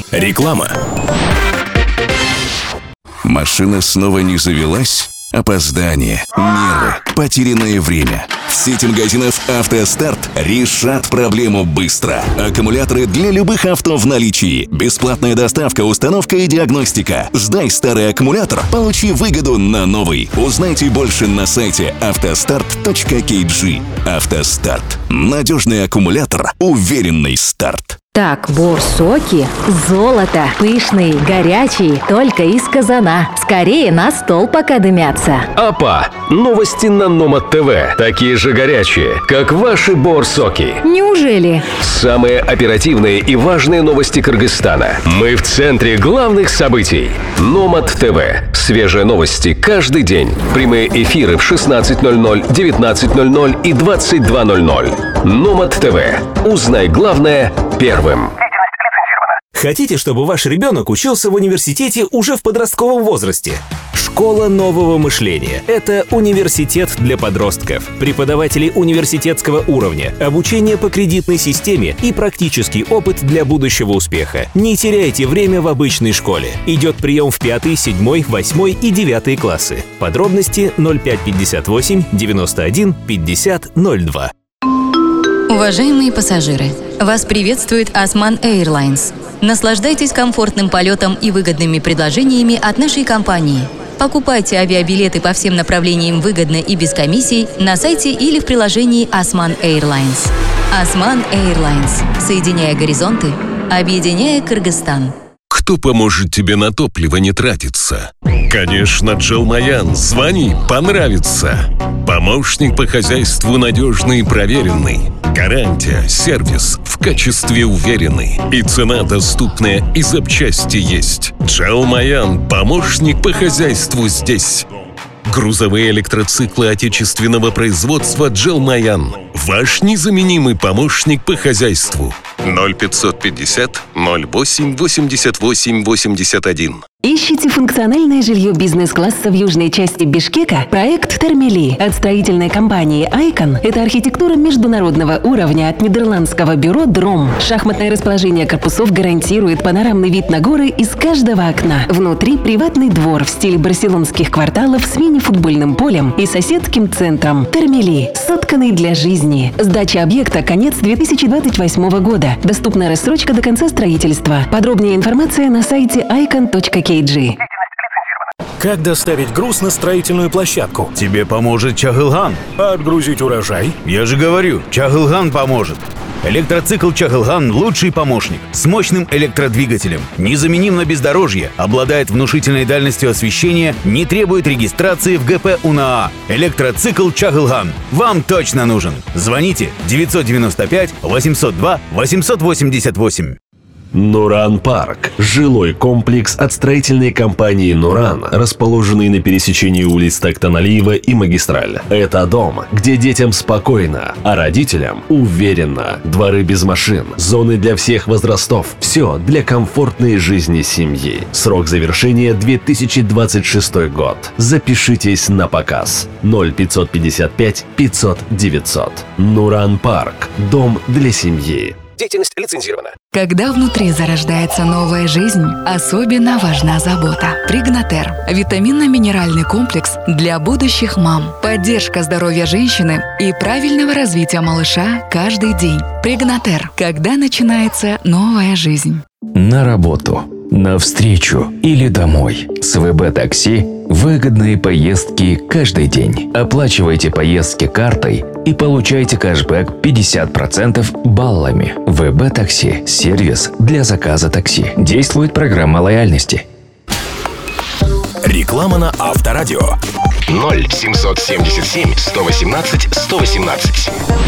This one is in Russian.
Реклама. Машина снова не завелась? Опоздание, нервы, потерянное время. В сети магазинов «АвтоСтарт» решат проблему быстро. Аккумуляторы для любых авто в наличии. Бесплатная доставка, установка и диагностика. Сдай старый аккумулятор, получи выгоду на новый. Узнайте больше на сайте автостарт.kg. «АвтоСтарт». Надежный аккумулятор, уверенный старт. Так, борсоки, золото, пышные, горячие, только из казана. Скорее на стол пока дымятся. Апа, новости на Номад ТВ. Такие же горячие, как ваши борсоки. Неужели? Самые оперативные и важные новости Кыргызстана. Мы в центре главных событий. Номад ТВ. Свежие новости каждый день. Прямые эфиры в 16:00, 19:00 и 22:00. Номад ТВ. Узнай главное первым. Хотите, чтобы ваш ребенок учился в университете уже в подростковом возрасте? Школа нового мышления – это университет для подростков, преподаватели университетского уровня, обучение по кредитной системе и практический опыт для будущего успеха. Не теряйте время в обычной школе. Идет прием в 5, 7, 8 и 9 классы. Подробности 0558 91 50 02. Уважаемые пассажиры, вас приветствует Osman Airlines. Наслаждайтесь комфортным полетом и выгодными предложениями от нашей компании. Покупайте авиабилеты по всем направлениям выгодно и без комиссий на сайте или в приложении Osman Airlines. Osman Airlines. Соединяя горизонты, объединяя Кыргызстан. Кто поможет тебе на топливо не тратиться? Конечно, Джелмаян. Звони, понравится. Помощник по хозяйству надежный и проверенный. Гарантия, сервис в качестве уверенный. И цена доступная, и запчасти есть. Джелмаян. Помощник по хозяйству здесь. Грузовые электроциклы отечественного производства Джелмаян. Ваш незаменимый помощник по хозяйству. 0550 08 88 81. Ищите функциональное жилье бизнес-класса в южной части Бишкека? Проект «Термели» от строительной компании «Айкон» – это архитектура международного уровня от нидерландского бюро «Дром». Шахматное расположение корпусов гарантирует панорамный вид на горы из каждого окна. Внутри приватный двор в стиле барселонских кварталов с мини-футбольным полем и соседским центром. «Термели» – сотканный для жизни. Сдача объекта – конец 2028 года. Доступна рассрочка до конца строительства. Подробнее информация на сайте icon.kg. Как доставить груз на строительную площадку? Тебе поможет Чагылган. А отгрузить урожай? Я же говорю, Чагылган поможет. Электроцикл Чагылган – лучший помощник. С мощным электродвигателем. Незаменим на бездорожье. Обладает внушительной дальностью освещения. Не требует регистрации в ГП УНАА. Электроцикл Чагылган. Вам точно нужен. Звоните 995 802 888. Нуран Парк – жилой комплекс от строительной компании «Нуран», расположенный на пересечении улиц Токтаналиева и Магистраль. Это дом, где детям спокойно, а родителям уверенно. Дворы без машин, зоны для всех возрастов – все для комфортной жизни семьи. Срок завершения – 2026 год. Запишитесь на показ. 0555 500 900. Нуран Парк – дом для семьи. Деятельность лицензирована. Когда внутри зарождается новая жизнь, особенно важна забота. Пригнатер – витаминно-минеральный комплекс для будущих мам. Поддержка здоровья женщины и правильного развития малыша каждый день. Пригнатер – когда начинается новая жизнь. На работу, на встречу или домой. С ВБ Такси выгодные поездки каждый день. Оплачивайте поездки картой и получайте кэшбэк 50% баллами. ВБ Такси – сервис для заказа такси. Действует программа лояльности. Реклама на Авторадио. 0777 118 118.